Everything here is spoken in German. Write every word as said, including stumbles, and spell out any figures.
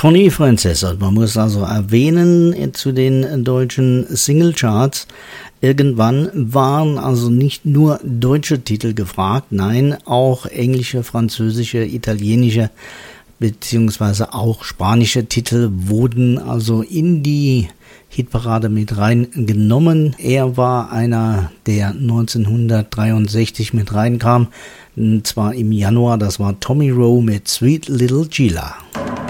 Connie Francis, man muss also erwähnen, zu den deutschen Singlecharts, irgendwann waren also nicht nur deutsche Titel gefragt, nein, auch englische, französische, italienische beziehungsweise auch spanische Titel wurden also in die Hitparade mit reingenommen. Er war einer, der neunzehnhundertdreiundsechzig mit reinkam, und zwar im Januar, das war Tommy Roe mit Sweet Little Gila.